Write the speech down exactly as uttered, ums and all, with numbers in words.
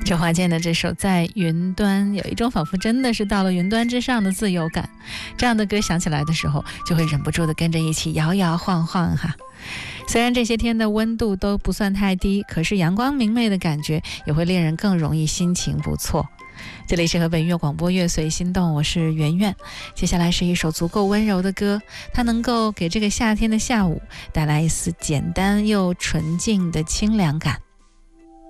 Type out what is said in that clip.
周华健的这首《在云端》，有一种仿佛真的是到了云端之上的自由感。这样的歌响起来的时候，就会忍不住的跟着一起摇摇晃晃哈。虽然这些天的温度都不算太低，可是阳光明媚的感觉也会令人更容易心情不错。这里是河北音乐广播乐随心动，我是圆圆。接下来是一首足够温柔的歌，它能够给这个夏天的下午带来一丝简单又纯净的清凉感。